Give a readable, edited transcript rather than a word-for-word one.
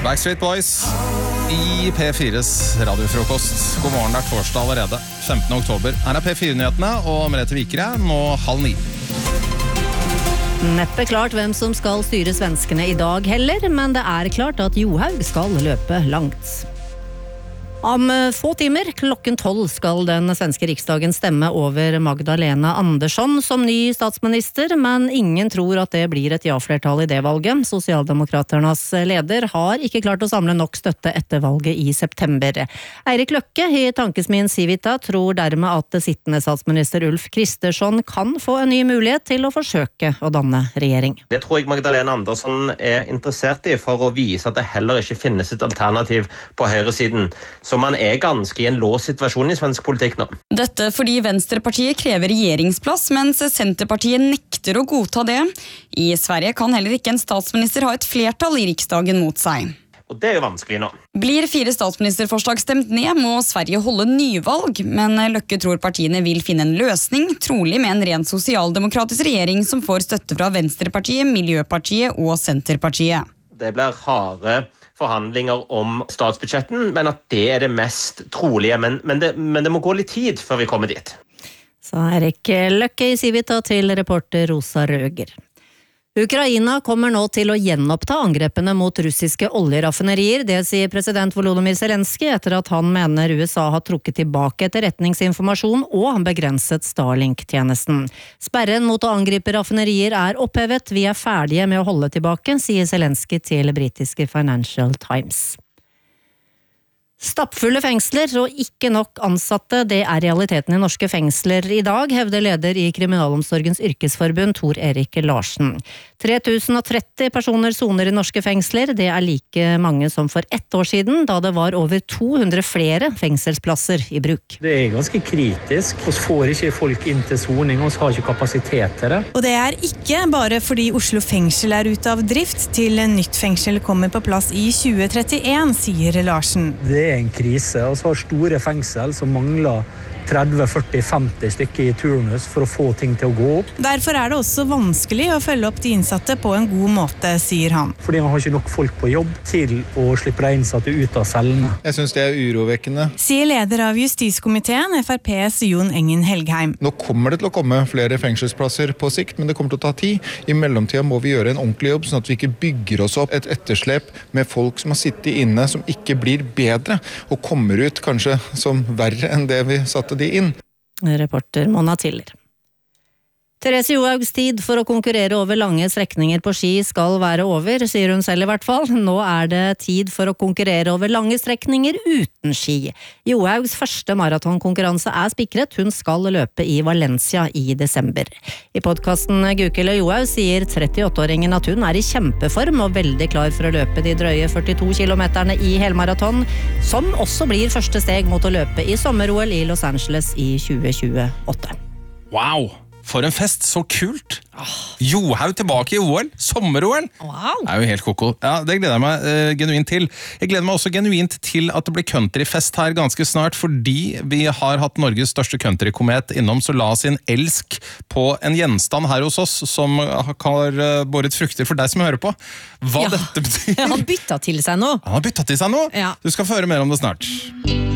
Backstreet Boys I P4s radiofrokost. God morgen, det torsdag allerede, 15. oktober. Her P4-nyhetene, og Merete Vikere, nå 8:30. Neppe klart hvem som skal styre svenskene I dag heller, men det klart at Johaug skal løpe langt. Om få timer, klokken 12, skal den svenske riksdagen stemme over Magdalena Andersson som ny statsminister, men ingen tror at det blir et ja-flertall I det valget. Sosialdemokraternas leder har ikke klart å samle nok støtte etter valget I september. Eirik Løkke I tankesmien Civita tror dermed at sittende statsminister Ulf Kristersson kan få en ny mulighet til å forsøke å danne regjering. Det tror jeg Magdalena Andersson interessert I for å vise at det heller ikke finnes et alternativ på høyresiden. Så man ganske I en låst situasjon I svensk politikk nå. Dette fordi Venstrepartiet krever regjeringsplass, mens Centerpartiet nekter å godta det. I Sverige kan heller ikke en statsminister ha et flertall I riksdagen mot seg. Og det jo vanskelig nå. Blir 4 statsministerforslag stemt ned, må Sverige holde nyvalg, men Løkke tror partiene vil finne en løsning, trolig med en rent sosialdemokratisk regjering som får støtte fra Venstrepartiet, Miljöpartiet og Centerpartiet. Det blir harde forhandlinger om statsbudsjetten, men at det det mest trolige, men det må gå litt tid før vi kommer dit. Sa Eirik Løkke I Civita til reporter Rosa Røger. Ukraina kommer nå til å gjenoppta angrepene mot russiske oljeraffinerier, det sier president Volodymyr Zelensky etter at han mener USA har trukket tilbake etterretningsinformasjon og begrenset Starlink-tjenesten. Sperren mot å angripe raffinerier opphevet, vi ferdige med å holde tilbake, sier Zelensky til britiske Financial Times. Stappfulle fengsler og ikke nok ansatte, det realiteten I norske fengsler I dag, hevder leder I Kriminalomsorgens yrkesforbund Tor Erik Larsen. 3030 personer soner I norske fengsler, det like mange som for 1 år siden, da det var over 200 flere fengselsplasser I bruk. Det ganske kritisk, vi får ikke folk inn til soning, vi har ikke kapasitet til det. Og det ikke bare fordi Oslo fengsel ute av drift, til nytt fengsel kommer på plass I 2031, sier Larsen. Det en krise, og så har store fengsel som mangler 30, 40, 50 stykker I turnus for å få ting til å gå opp. Derfor det også vanskelig å følge opp de innsatte på en god måte, sier han. Fordi man har ikke nok folk på jobb til å slippe de innsatte ut av cellene. Jeg synes det urovekkende. Sier leder av Justiskomiteen, FrPs Jon Engen Helgheim. Nå kommer det til å komme flere fengselsplasser på sikt, men det kommer til å ta tid. I mellomtiden må vi gjøre en ordentlig jobb, sånn at vi ikke bygger oss opp et etterslep med folk som har sittet inne, som ikke blir bedre, og kommer ut kanskje som verre enn det vi satte de inn. Reporter Mona Tiller. Therese Johaugs tid for å konkurrere over lange strekninger på ski skal være over, sier hun selv I hvert fall. Nå det tid for å konkurrere over lange strekninger uten ski. Johaugs første maratonkonkurranse spikret, hun skal løpe I Valencia I desember. I podcasten Gukild og Johaug sier 38-åringen at hun I kjempeform og veldig klar for å løpe de drøye 42 kilometerne I helmaraton, som også blir første steg mot å løpe I sommer-OL I Los Angeles I 2028. Wow! For en fest, så kult! Johaug tilbake I OL, sommer-OL. Wow. Det jo helt koko. Ja, det gleder jeg meg genuint til. Jeg gleder meg også genuint til at det blir countryfest her ganske snart, fordi vi har hatt Norges største countrykomet innom, så la sin elsk på en gjenstand her hos oss, som har båret frukter for deg som hører på. Hva dette betyr? Han byttet til seg nå. Han har byttet til seg nå? Ja. Du skal få høre mer om det snart.